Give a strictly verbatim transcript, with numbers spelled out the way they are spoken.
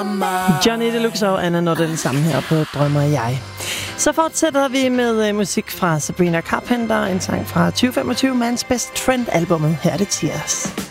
Johnny Deluxe og Anna Nordell sammen her på Drømmer jeg. Så fortsætter vi med uh, musik fra Sabrina Carpenter, en sang fra tyve femogtyve, Man's Best Friend-albummet. Her er det Tears.